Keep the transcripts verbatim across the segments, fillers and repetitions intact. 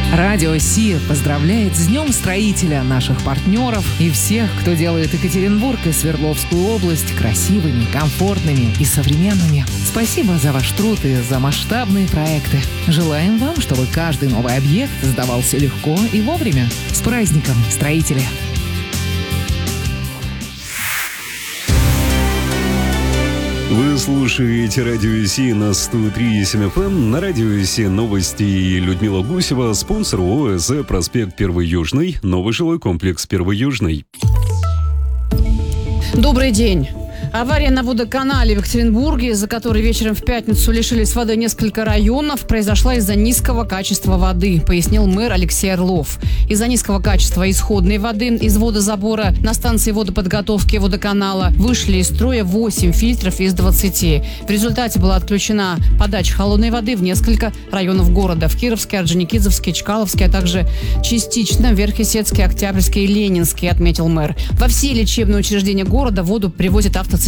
Радио Си поздравляет с Днем Строителя наших партнеров и всех, кто делает Екатеринбург и Свердловскую область красивыми, комфортными и современными. Спасибо за ваш труд и за масштабные проекты. Желаем вам, чтобы каждый новый объект сдавался легко и вовремя. С праздником, строители! Вы слушаете Радио Си на сто три и семь эф эм. На Радио Си новости и Людмила Гусева, спонсор ООО «Проспект Первый Южный», новый жилой комплекс Первый Южный. Добрый день. Авария на водоканале в Екатеринбурге, из-за которой вечером в пятницу лишились воды несколько районов, произошла из-за низкого качества воды, пояснил мэр Алексей Орлов. Из-за низкого качества исходной воды из водозабора на станции водоподготовки водоканала вышли из строя восемь фильтров из двадцати. В результате была отключена подача холодной воды в несколько районов города. В Кировске, Орджоникидзевске, Чкаловске, а также частично Верхесецкий, Октябрьский и Ленинский, отметил мэр. Во все лечебные учреждения города воду привозят автоцистернами.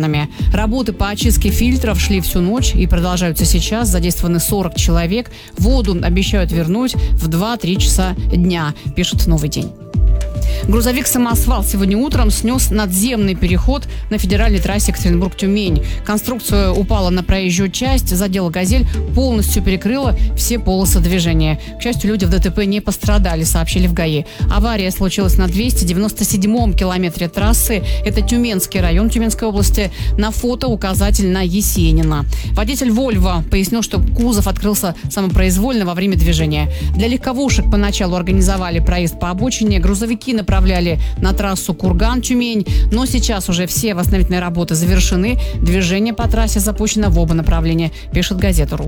Работы по очистке фильтров шли всю ночь и продолжаются сейчас. Задействованы сорок человек. Воду обещают вернуть в два-три часа дня, пишет «Новый день». Грузовик-самосвал сегодня утром снес надземный переход на федеральной трассе Екатеринбург-Тюмень. Конструкция упала на проезжую часть, задела «Газель», полностью перекрыла все полосы движения. К счастью, люди в ДТП не пострадали, сообщили в ГАИ. Авария случилась на двести девяносто седьмом километре трассы. Это Тюменский район Тюменской области. На фото указатель на Есенина. Водитель «Вольво» пояснил, что кузов открылся самопроизвольно во время движения. Для легковушек поначалу организовали проезд по обочине. Грузовики направляли на трассу Курган-Тюмень, но сейчас уже все восстановительные работы завершены. Движение по трассе запущено в оба направления, пишет газета.ру.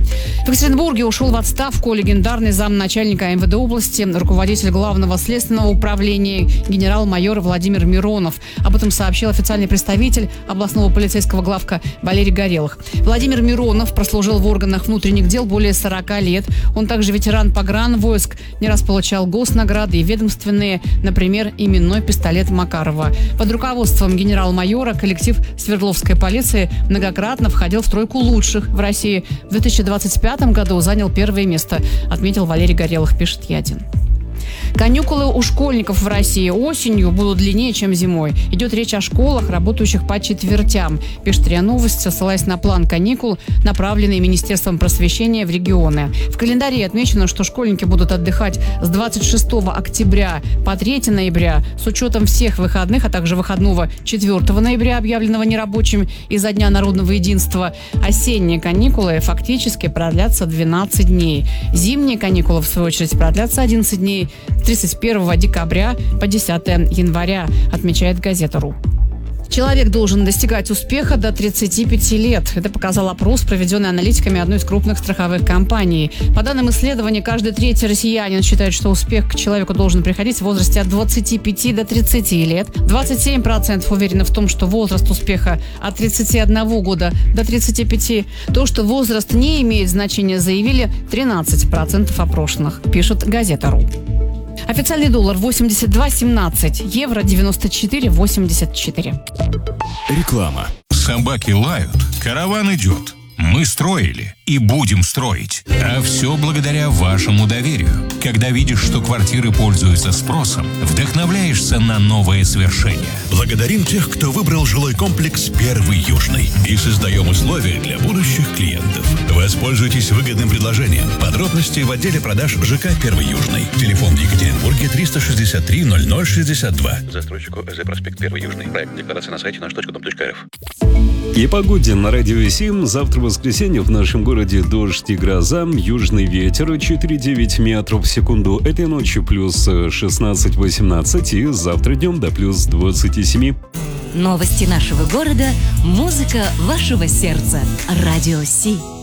В Екатеринбурге ушел в отставку легендарный замначальника эм вэ дэ области, руководитель Главного следственного управления генерал-майор Владимир Миронов. Об этом сообщил официальный представитель областного полицейского главка Валерий Горелых. Владимир Миронов прослужил в органах внутренних дел более сорока лет. Он также ветеран погранвойск, не раз получал госнаграды и ведомственные, например, именной пистолет Макарова. Под руководством генерал-майора коллектив Свердловской полиции многократно входил в тройку лучших в России. В две тысячи двадцать пятом году занял первое место, отметил Валерий Горелых, пишет Ядин. Каникулы у школьников в России осенью будут длиннее, чем зимой. Идет речь о школах, работающих по четвертям, пишет РИА Новости, ссылаясь на план каникул, направленный Министерством просвещения в регионы. В календаре отмечено, что школьники будут отдыхать с двадцать шестого октября по третьего ноября с учетом всех выходных, а также выходного четвёртого ноября, объявленного нерабочим из-за Дня народного единства. Осенние каникулы фактически продлятся двенадцать дней. Зимние каникулы, в свою очередь, продлятся одиннадцать дней. тридцать первого декабря по десятого января, отмечает газета.ру. Человек должен достигать успеха до тридцати пяти лет. Это показал опрос, проведенный аналитиками одной из крупных страховых компаний. По данным исследования, каждый третий россиянин считает, что успех к человеку должен приходить в возрасте от двадцати пяти до тридцати лет. двадцать семь процентов уверены в том, что возраст успеха от тридцати одного года до тридцати пяти. То, что возраст не имеет значения, заявили тринадцать процентов опрошенных, пишет газета.ру. Официальный доллар восемьдесят два семнадцать, евро девяносто четыре восемьдесят четыре. Реклама. Собаки лают, караван идет. Мы строили и будем строить. А все благодаря вашему доверию. Когда видишь, что квартиры пользуются спросом, вдохновляешься на новые свершения. Благодарим тех, кто выбрал жилой комплекс «Первый Южный». И создаем условия для будущих клиентов. Воспользуйтесь выгодным предложением. Подробности в отделе продаж ЖК «Первый Южный». Телефон в Екатеринбурге триста шестьдесят три ноль ноль шестьдесят два. Застройщику ОЗ «Проспект Первый Южный». Проект декларации на сайте наш точка дом точка эр эф. И погоде на Радио Си. Завтра в воскресенье в нашем городе дождь и гроза, южный ветер четыре-девять метров в секунду. Этой ночью плюс шестнадцать-восемнадцать и завтра днем до плюс двадцати семи. Новости нашего города, музыка вашего сердца. Радио Си.